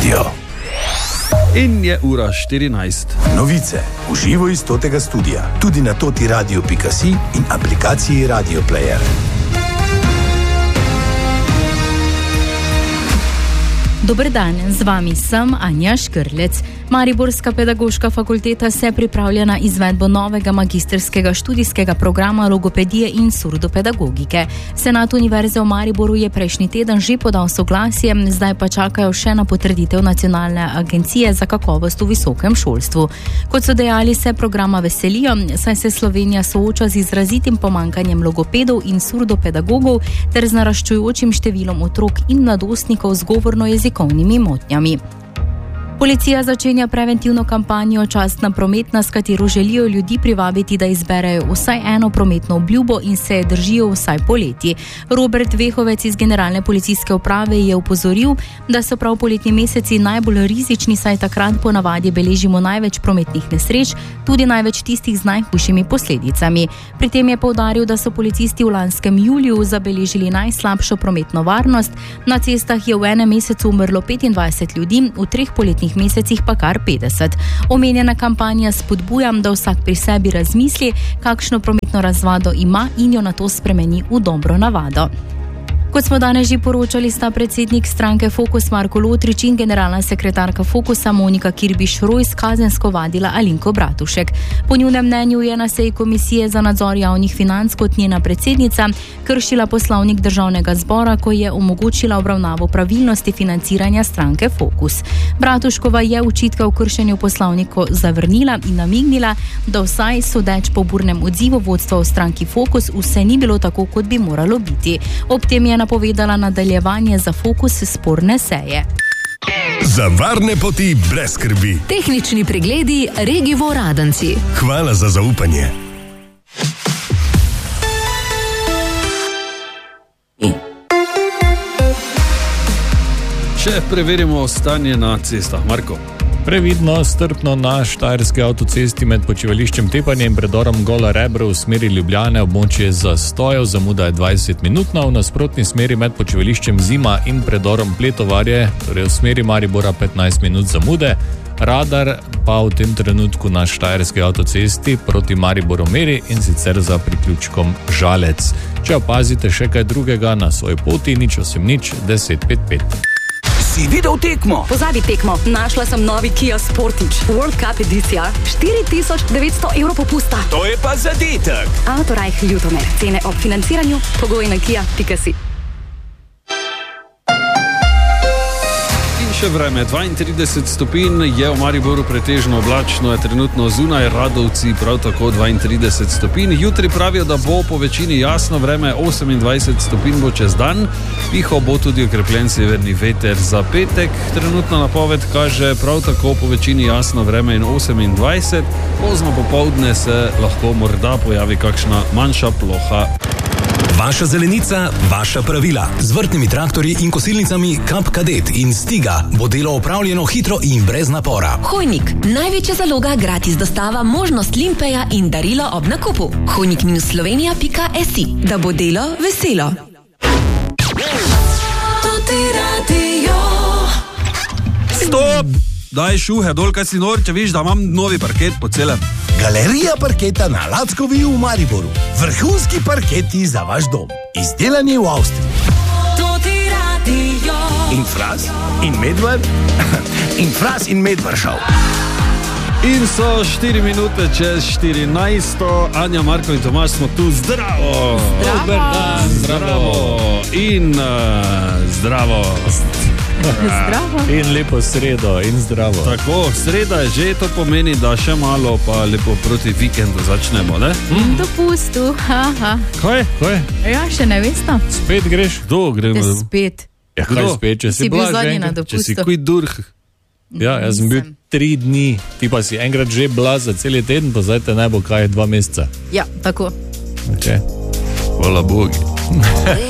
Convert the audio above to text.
radio. In je ura 14. Novice v živo iz totega studia, tudi na totiradio.si in aplikaciji Radio Player. Dober dan, z vami sem Anja Škrlec. Mariborska pedagoška fakulteta se pripravlja na izvedbo novega magistrskega študijskega programa logopedije in surdopedagogike. Senat Univerze v Mariboru je prejšnji teden že podal soglasje, zdaj pa čakajo še na potrditev Nacionalne agencije za kakovost v visokem šolstvu. Kot so dejali, se programa veselijo, saj se Slovenija sooča z izrazitim pomanjkanjem logopedov in surdopedagogov ter z naraščujočim številom otrok in mladostnikov z govorno-jezikovnimi motnjami. Policija začenja preventivno kampanjo Častna prometna, s katero želijo ljudi privabiti, da izberejo vsaj eno prometno obljubo in se držijo vsaj poleti. Robert Vehovec iz Generalne policijske uprave je opozoril, da so prav poletni meseci najbolj rizični, saj takrat ponavadi beležimo največ prometnih nesreč, tudi največ tistih z najhujšimi posledicami. Pri tem je poudaril, da so policisti v lanskem juliju zabeležili najslabšo prometno varnost. Na cestah je v enem mesecu umrlo 25 ljudi, v 3 poletnih mesecih pa kar 50. Omenjena kampanja spodbuja, da vsak pri sebi razmisli, kakšno prometno razvado ima in jo nato spremeni v dobro navado. Kot smo danes že poročali, sta predsednik stranke Fokus Marko Lotrič in generalna sekretarka Fokusa Monika Kirbiš-Rojs kazensko vadila Alenko Bratušek. Po njunem mnenju je na seji Komisije za nadzor javnih financ kot njena predsednica kršila poslovnik Državnega zbora, ko je omogočila obravnavo pravilnosti financiranja stranke Fokus. Bratuškova je očitke o kršenju poslovnika zavrnila in namignila, da vsaj sodeč po burnem odzivu vodstva v stranki Fokus vse ni bilo tako, kot bi moralo biti. Ob tem je napovedala nadaljevanje za Fokus sporne seje. Za varne poti brez skrbi. Tehnični pregledi Regivo Radenci. Hvala za zaupanje. Še preverimo stanje na cestah. Marko. Previdno, strpno na štajerski avtocesti med počivališčem Tepanje in predorom Gola Rebro v smeri Ljubljane območje zastojev, zamuda je 20 minutna, v nasprotni smeri med počivališčem Zima in predorom Pletovarje, torej v smeri Maribora 15 minut zamude. Radar pa v tem trenutku na štajerski avtocesti proti Mariboru meri in sicer za priključkom Žalec. Če opazite še kaj drugega na svoji poti, 080 1055. Si videl tekmo? Pozabi tekmo, našla sem novi Kia Sportage World Cup edicija, 4900 evrov popusta. To je pa zadetek. Autorajh Ljutomer, cene ob financiranju, pogoji na kia.si. Še vreme, 32 stopinj je v Mariboru pretežno oblačno, je trenutno zunaj, Radovci prav tako 32 stopinj. Jutri pravijo, da bo po večini jasno vreme, 28 stopinj bo čez dan, pihal bo tudi okrepljen severni veter. Za petek trenutna napoved kaže prav tako po večini jasno vreme in 28, pozno popoldne se lahko morda pojavi kakšna manjša ploha. Vaša zelenica, vaša pravila. Z vrtnimi traktorji in kosilnicami Kap Kadet in Stiga bo delo opravljeno hitro in brez napora. Hojnik, največja zaloga, gratis dostava, možnost limpeja in darilo ob nakupu. Hojnik-slovenija.si, da bo delo veselo. Stop! Daj šuhe dol, kaj si nor, če viš, da imam novi parket po celem. Galerija parketa na Lackovi v Mariboru. Vrhunski parketi za vaš dom. Izdelani v Avstriji. In Fras, in Medvar, in Fras in Medvaršav. In so 4 minute čez 14. Anja, Marko in Tomaž smo tu. Zdravo! Dober dan, zdravo! In zdravo! Zdravo. In lepo sredo in zdravo. Tako, sreda je že, to pomeni, da še malo pa lepo proti vikendu začnemo, ne? Dopustu, haha. Kaj? Ja, še ne veste? Spet greš? Kdo gremo? Spet. Ja, kaj spet, če si bil bila že zadnji na enkrat? Če si dopustu. kuj durh. Ja, jaz sem bil 3 dni, ti pa si enkrat že bila za celi teden, pa zdaj te ne bo kaj 2 meseca. Ja, tako. Okay. Hvala Bogu.